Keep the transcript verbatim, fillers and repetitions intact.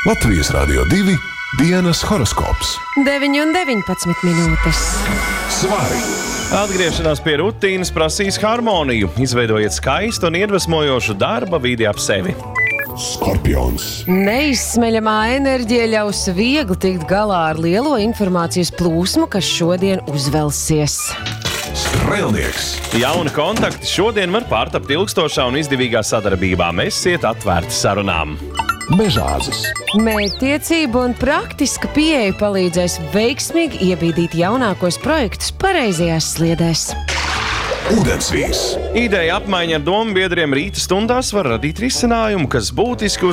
Latvijas Rādio divi dienas horoskops. deviņi un deviņpadsmit minūtes. Svari! Atgriešanās pie rutīnas prasīs harmoniju. Izveidojiet skaistu un iedvesmojošu darba vidi ap sevi. Skorpions! Neizsmeļamā enerģija ļaus viegli tikt galā ar lielo informācijas plūsmu, kas šodien uzvelsies. Strēlnieks! Jauni kontakti šodien var pārtapt ilgstošā un izdevīgā sadarbībā. Esiet atvērti sarunām. Mežāzis! Mērķtiecība un praktiska pieeja palīdzēs veiksmīgi iebīdīt jaunākos projektus pareizajās sliedēs. Ūdensvīrs! Ideja apmaiņa ar domu biedriem rīta stundās var radīt risinājumu, kas būtiski